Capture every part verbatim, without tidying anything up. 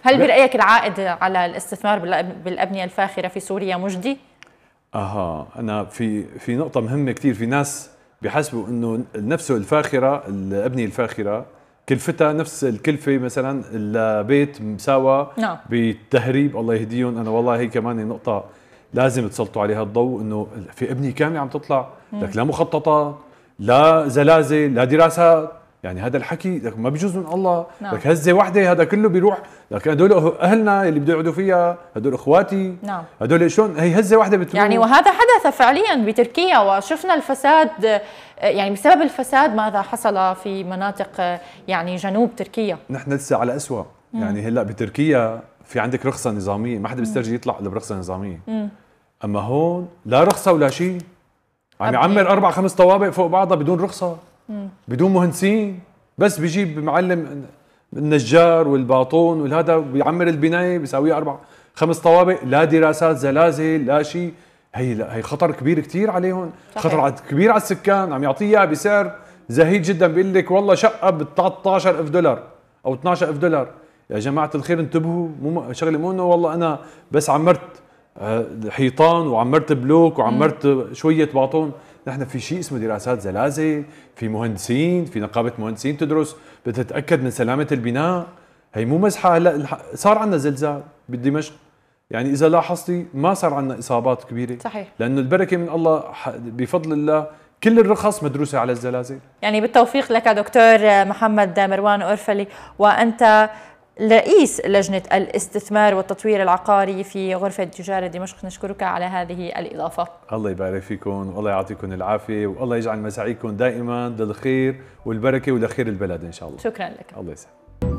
هل برأيك العائد على الاستثمار بالأبنية الفاخرة في سوريا مجدي؟ اها انا في في نقطة مهمة كثير. في ناس بيحسبوا انه نفسه الفاخرة، الأبنية الفاخرة كلفتها نفس الكلفة مثلا البيت مساوى نعم. بالتهريب. الله يهديهم. انا والله هي كمان نقطة لازم تسلطوا عليها الضوء، انه في أبنية كاملة عم تطلع لك، لا مخططات لا زلازل لا دراسات. يعني هذا الحكي لك ما بيجوز من الله. نعم. لك هزه وحده هذا كله بيروح لك. هدول اهلنا اللي بده يقعدوا فيها، هدول اخواتي. نعم. هدول شلون هي هزه وحده بتروح يعني. وهذا حدث فعليا بتركيا، وشفنا الفساد يعني بسبب الفساد ماذا حصل في مناطق يعني جنوب تركيا. نحن لسه على أسوأ. يعني هلا بتركيا في عندك رخصه نظاميه، ما حدا بيسترجي يطلع الا برخصه نظاميه. مم. اما هون لا رخصه ولا شيء، عم يعمر اربع خمس طوابق فوق بعضها بدون رخصه. مم. بدون مهندسين، بس بيجيب معلم النجار والباطون والهذا بيعمر البنايه بيساويها اربع خمس طوابق، لا دراسات زلازل لا شيء. هي لا هي خطر كبير كثير عليهم. صحيح. خطر كبير على السكان. عم يعطيه اياها بسعر زهيد جدا، بيقول لك والله شقه ب ثلاثة عشر ألف دولار او اثني عشر ألف دولار. يا جماعه الخير انتبهوا، مو شغله مو انه والله انا بس عمرت حيطان وعمرت بلوك وعمرت م. شويه باطون. نحن في شيء اسمه دراسات زلازل، في مهندسين، في نقابه مهندسين تدرس بتتاكد من سلامه البناء. هي مو مزحه. هلا صار عندنا زلزال بدمشق، يعني اذا لاحظتي ما صار عندنا اصابات كبيره. صحيح. لانه البركه من الله بفضل الله، كل الرخص مدروسه على الزلازل. يعني بالتوفيق لك دكتور محمد مروان أورفلي، وانت رئيس لجنة الاستثمار والتطوير العقاري في غرفة تجارة دمشق. نشكرك على هذه الإضافة. الله يبارك فيكم والله يعطيكم العافية، والله يجعل مساعيكم دائما للخير والبركة ولخير البلد إن شاء الله. شكرا لك. الله يسعدك.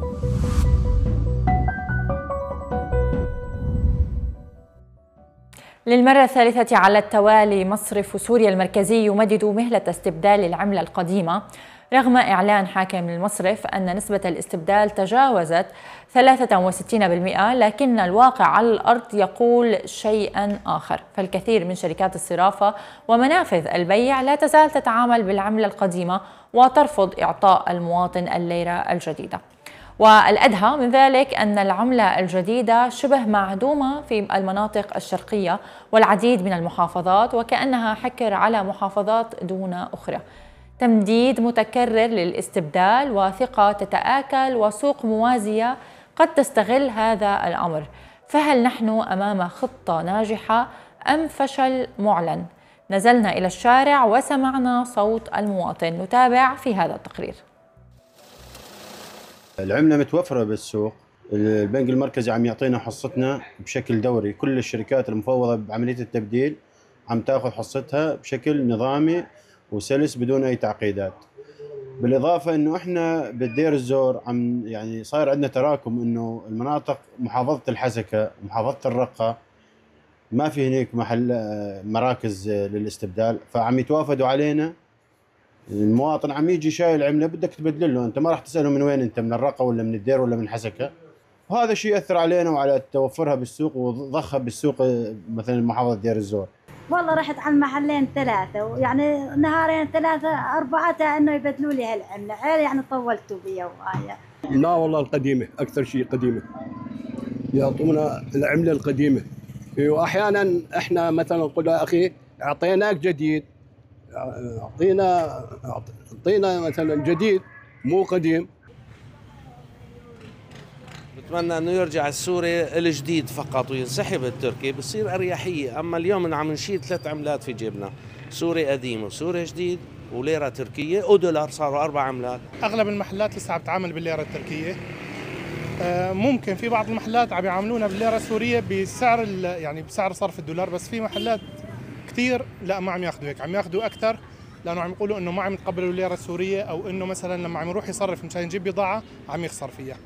للمرة الثالثة على التوالي مصرف سوريا المركزي يمدد مهلة استبدال العملة القديمة، رغم إعلان حاكم المصرف أن نسبة الاستبدال تجاوزت ثلاثة وستين بالمئة، لكن الواقع على الأرض يقول شيئا آخر. فالكثير من شركات الصرافة ومنافذ البيع لا تزال تتعامل بالعملة القديمة وترفض إعطاء المواطن الليرة الجديدة. والأدهى من ذلك أن العملة الجديدة شبه معدومة في المناطق الشرقية والعديد من المحافظات، وكأنها حكر على محافظات دون أخرى. تمديد متكرر للاستبدال وثقة تتآكل وسوق موازية قد تستغل هذا الأمر. فهل نحن أمام خطة ناجحة أم فشل معلن؟ نزلنا إلى الشارع وسمعنا صوت المواطن. نتابع في هذا التقرير. العملة متوفرة بالسوق، البنك المركزي عم يعطينا حصتنا بشكل دوري، كل الشركات المفوضة بعملية التبديل عم تاخذ حصتها بشكل نظامي وسلس بدون اي تعقيدات. بالاضافه انه احنا بالدير الزور عم يعني صاير عندنا تراكم، انه المناطق محافظه الحسكه محافظه الرقه ما في هناك محل مراكز للاستبدال، فعم يتوافدوا علينا. المواطن عم يجي شايل عمله بدك تبدل له، انت ما راح تساله من وين انت، من الرقه ولا من الدير ولا من حسكه. وهذا الشيء ياثر علينا وعلى توفرها بالسوق وضخها بالسوق مثلا محافظه دير الزور. والله رحت على المحلين ثلاثة، ويعني نهارين ثلاثة أربعة انه يبدلوا لي هالعملة، يعني طولتوا بيا وهاي. لا والله القديمة أكثر شيء قديمة، يعطونا العملة القديمة. وأحيانا إحنا مثلا نقول أخي أعطيناك جديد، أعطينا أعطينا مثلا جديد مو قديم. بتمنى انه يرجع السوري الجديد فقط وينسحب التركي، بصير اريحيه. اما اليوم عم نشيل ثلاث عملات في جيبنا، سوري قديم وسوري جديد وليره تركيه ودولار، صاروا اربع عملات. اغلب المحلات لسه عم تتعامل بالليره التركيه، ممكن في بعض المحلات عم يعاملونا بالليره السوريه بسعر يعني بسعر صرف الدولار، بس في محلات كثير لا ما عم ياخذوا هيك، عم ياخذوا اكثر لانه عم يقولوا انه ما عم يتقبلوا الليره السوريه، او انه مثلا لما عم يروح يصرف مشان يجيب بضاعه عم يخسر فيها.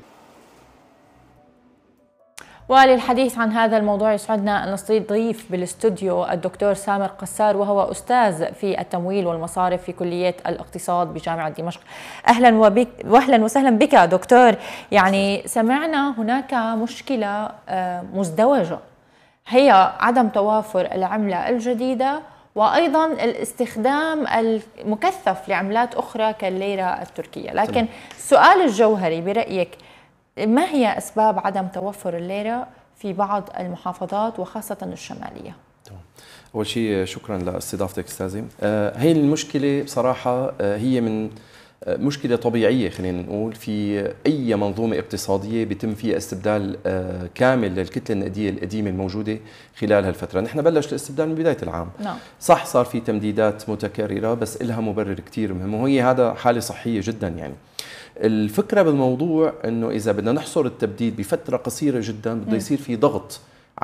وللحديث عن هذا الموضوع يسعدنا أن نستضيف بالاستوديو الدكتور سامر قسار، وهو أستاذ في التمويل والمصارف في كلية الاقتصاد بجامعة دمشق. أهلا وبك وأهلا وسهلا بك دكتور. يعني سمعنا هناك مشكلة مزدوجة، هي عدم توافر العملة الجديدة وأيضا الاستخدام المكثف لعملات أخرى كالليرة التركية. لكن السؤال الجوهري برأيك، ما هي أسباب عدم توفر الليرة في بعض المحافظات وخاصة الشمالية؟ أول شيء شكرا لاستضافتك أستاذي. آه هي المشكلة بصراحة آه هي من آه مشكلة طبيعية، خلينا نقول في أي منظومة اقتصادية بيتم فيها استبدال آه كامل للكتلة النقدية القديمة الموجودة خلال هالفترة. نحن بلش الاستبدال من بداية العام. نعم. صح صار في تمديدات متكررة بس إلها مبرر كتير مهم، وهي هذا حالة صحية جدا. يعني الفكرة بالموضوع أنه إذا بدنا نحصر التبديد بفترة قصيرة جدا بده يصير في ضغط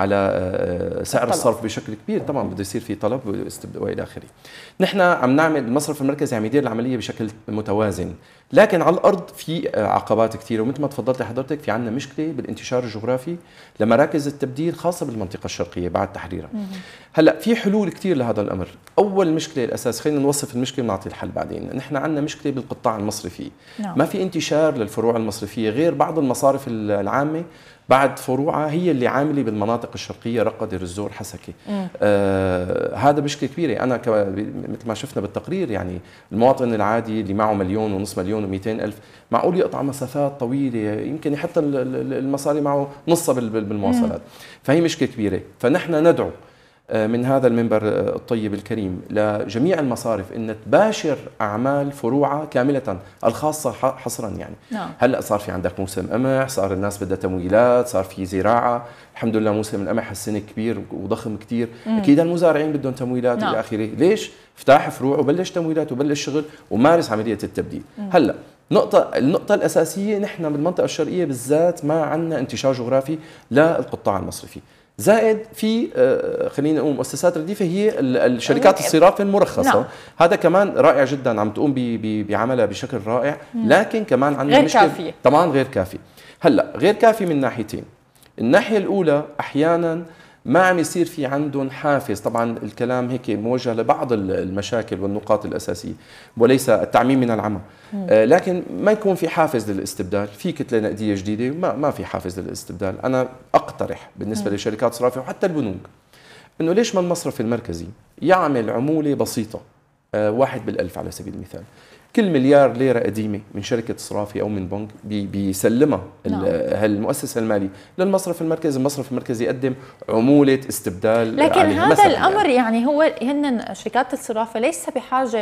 على سعر الطلب. الصرف بشكل كبير، طبعا بده يصير في طلب والى اخره. نحن عم نعمل المصرف المركزي عم يدير العمليه بشكل متوازن، لكن على الارض في عقبات كثيره، ومثل ما تفضلت حضرتك في عندنا مشكله بالانتشار الجغرافي لمراكز التبديل خاصه بالمنطقه الشرقيه بعد تحريرها. هلا في حلول كثير لهذا الامر. اول مشكله الاساس، خلينا نوصف المشكله ونعطي الحل بعدين. نحن عندنا مشكله بالقطاع المصرفي. نعم. ما في انتشار للفروع المصرفيه غير بعض المصارف العامه بعد فروعها هي اللي عامله بالمناطق الشرقيه، رقة، دير الزور، حسكه. آه هذا مشكله كبيره. انا مثل ما شفنا بالتقرير يعني المواطن العادي اللي معه مليون ونص مليون ومئتين الف معقول يقطع مسافات طويله، يمكن حتى المصاري معه نصها بالمواصلات. فهي مشكله كبيره. فنحن ندعو من هذا المنبر الطيب الكريم لجميع المصارف ان تباشر اعمال فروعها كامله الخاصه حصرا. يعني نعم. هلا صار في عندك موسم قمح، صار الناس بدها تمويلات، صار في زراعه، الحمد لله موسم القمح هالسنه كبير وضخم كثير، اكيد المزارعين بدهم تمويلات نعم. الى اخره. ليش؟ افتح فروع وبلش تمويلات وبلش شغل ومارس عمليه التبديل. مم. هلا نقطة النقطة الأساسية، نحن بالمنطقة الشرقية بالذات ما عندنا انتشار جغرافي للقطاع المصرفي، زائد في خلينا نقول مؤسسات رديفه هي الشركات الصرافه المرخصه. نعم. هذا كمان رائع جدا، عم تقوم بعملها بشكل رائع، لكن كمان عندنا غير مشكله كافية. طبعا غير كافي. هلا غير كافي من ناحيتين. الناحيه الاولى احيانا ما عم يصير في عندهم حافز، طبعا الكلام هيك موجه لبعض المشاكل والنقاط الاساسيه وليس التعميم من العمى، آه لكن ما يكون في حافز للاستبدال. في كتله نقديه جديده ما ما في حافز للاستبدال. انا اقترح بالنسبه للشركات الصرافه وحتى البنوك انه ليش ما المصرف المركزي يعمل عموله بسيطه، آه واحد بالالف على سبيل المثال، كل مليار ليرة قديمة من شركة صرافي أو من بنك بي بيسلمها نعم. هالمؤسسة المالية للمصرف المركزي، المصرف المركزي يقدم عمولة استبدال. لكن هذا الأمر يعني, يعني هو هن شركات الصرافة ليس بحاجة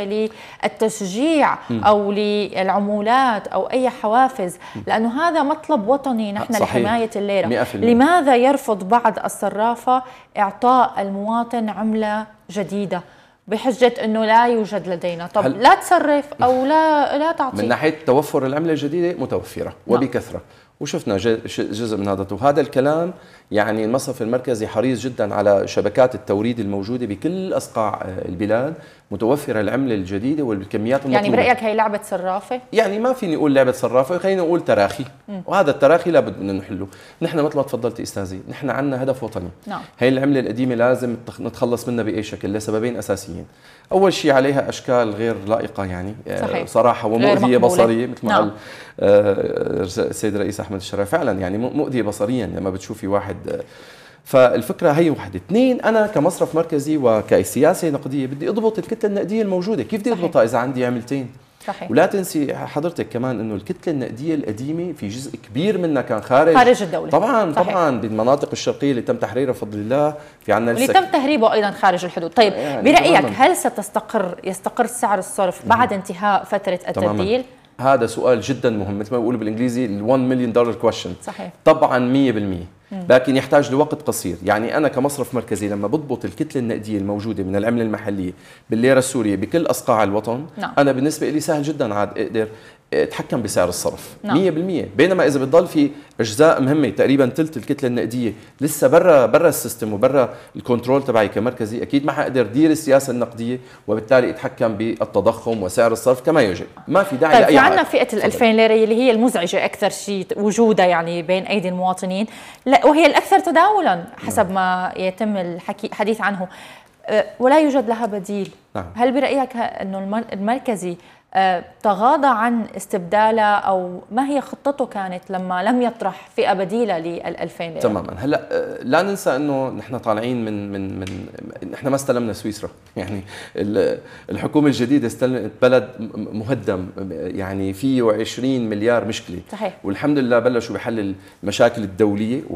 للتشجيع م. أو للعمولات أو أي حوافز، لأنه هذا مطلب وطني نحن صحيح. لحماية الليرة. مئة بالمئة. لماذا يرفض بعض الصرافة إعطاء المواطن عملة جديدة بحجة انه لا يوجد لدينا؟ طب لا تصرف او لا لا تعطي. من ناحية توفر العملة الجديدة متوفرة وبكثرة، وشفنا جزء من هذا. وهذا الكلام يعني المصرف المركزي حريص جدا على شبكات التوريد الموجودة بكل أصقاع البلاد، متوفرة العملة الجديدة والكميات المطلوبة. يعني برأيك هي لعبة صرافة؟ يعني ما فيني أقول لعبة صرافة، خلينا نقول تراخي. م. وهذا التراخي لابد من نحله. نحن مثل ما تفضلتي أستاذي، نحن عندنا هدف وطني. نعم. هي العملة القديمة لازم نتخلص منها بأي شكل لسببين أساسيين. أول شيء عليها أشكال غير لائقة يعني صحيح. صراحة ومؤذية بصرية مثل ما قال السيد الرئيس أحمد الشرعي، فعلا يعني مؤذية بصريا لما بتشوفي واحد. فالفكرة هي واحدة. اثنين، أنا كمصرف مركزي وكسياسة نقدية بدي أضبط الكتلة النقدية الموجودة. كيف بدي أضبطها إذا عندي عملتين؟ صحيح. ولا تنسي حضرتك كمان انه الكتله النقديه القديمه في جزء كبير منها كان خارج خارج الدوله. طبعا صحيح. طبعا بالمناطق الشرقيه اللي تم تحريرها بفضل الله في عندنا اللي تم تهريبه ايضا خارج الحدود. طيب يعني برايك هل ستستقر يستقر سعر الصرف بعد انتهاء فتره التبديل؟ هذا سؤال جدا مهم، مثل ما بيقولوا بالانجليزي ال واحد مليون دولار كويشن. صحيح. طبعا مية بالمية، لكن يحتاج لوقت قصير. يعني انا كمصرف مركزي لما بضبط الكتله النقديه الموجوده من العمله المحليه بالليره السوريه بكل اصقاع الوطن، نعم. انا بالنسبه لي سهل جدا عاد اقدر اتحكم بسعر الصرف. نعم. مية بالمية. بينما اذا بتضل في اجزاء مهمه تقريبا ثلث الكتله النقديه لسه برا برا السيستم وبرا الكنترول تبعي كمركزي، اكيد ما حقدر دير السياسه النقديه وبالتالي اتحكم بالتضخم وسعر الصرف كما يجب. ما في داعي طيب لاي في عندنا فئه ال ألفين ليره اللي هي المزعجه اكثر شيء وجودها يعني بين ايدي المواطنين، لا وهي الاكثر تداولا حسب ما يتم الحكي الحديث عنه، ولا يوجد لها بديل. نعم. هل برايك انه المركزي تغاضى عن استبدالها، أو ما هي خطته كانت لما لم يطرح فئة بديلة لل ألفين ليرة؟ تماما. هلا لا ننسى انه نحن طالعين من من من نحن ما استلمنا سويسرا، يعني الحكومه الجديده استلمت بلد مهدم يعني فيه عشرين مليار مشكله. صحيح. والحمد لله بلشوا بحل المشاكل الدوليه